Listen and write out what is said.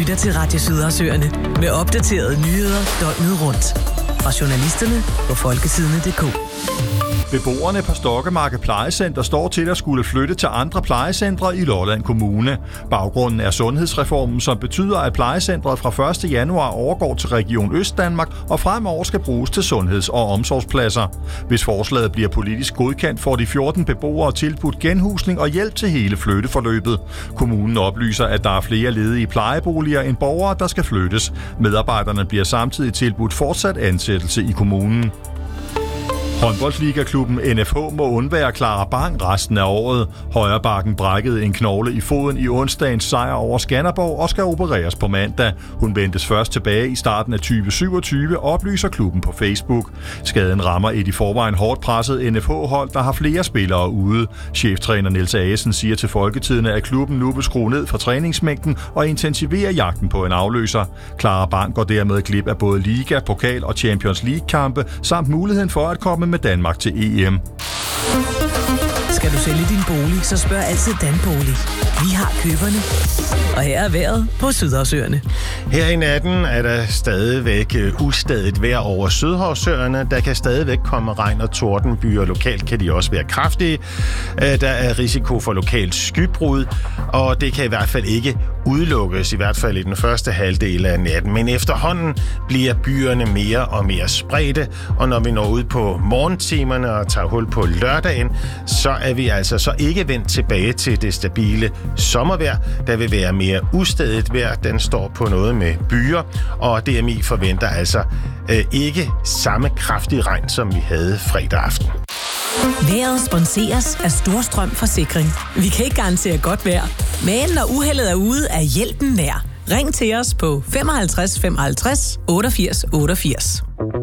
lytter til Radio Sydersøerne med opdaterede nyheder døgnet rundt. Fra journalisterne på folketidene.dk. Beboerne på Stokkemarke Plejecenter står til at skulle flytte til andre plejecentre i Lolland Kommune. Baggrunden er sundhedsreformen, som betyder, at plejecentret fra 1. januar overgår til Region Østdanmark og fremover skal bruges til sundheds- og omsorgspladser. Hvis forslaget bliver politisk godkendt, får de 14 beboere tilbudt genhusning og hjælp til hele flytteforløbet. Kommunen oplyser, at der er flere ledige plejeboliger end borgere, der skal flyttes. Medarbejderne bliver samtidig tilbudt fortsat ansættelse i kommunen. Håndboldligaklubben NFH må undvære Clara Bang resten af året. Højrebakken brækkede en knogle i foden i onsdagens sejr over Skanderborg og skal opereres på mandag. Hun ventes først tilbage i starten af 2027, oplyser klubben på Facebook. Skaden rammer et i forvejen hårdt presset NFH-hold, der har flere spillere ude. Cheftræner Niels Agesen siger til Folketidene, at klubben nu vil skrue ned for træningsmængden og intensivere jagten på en afløser. Clara Bang går dermed glip af både Liga, Pokal og Champions League-kampe, samt muligheden for at komme med Danmark til EM. Skal du sælge din bolig, så spørg altid Danbolig. Vi har køberne. Og her er vejret på Sydersøerne. Her i natten er der stadigvæk ustadigt vejr over Sydhavsøerne. Der kan stadigvæk komme regn og tordenbyer. Lokalt kan de også være kraftige. Der er risiko for lokalt skybrud, og det kan i hvert fald ikke udelukkes, i hvert fald i den første halvdel af natten. Men efterhånden bliver byerne mere og mere spredte, og når vi når ud på morgentimerne og tager hul på lørdagen, så er vi altså så ikke vendt tilbage til det stabile sommervejr. Der vil være mere ustadigt vejr. Den står på noget med byer, og DMI forventer altså ikke samme kraftige regn, som vi havde fredag aften. Vejret sponseres af Storstrøm Forsikring. Vi kan ikke garantere godt vejr, men når uheldet er ude, er hjælpen nær. Ring til os på 55 55 88 88.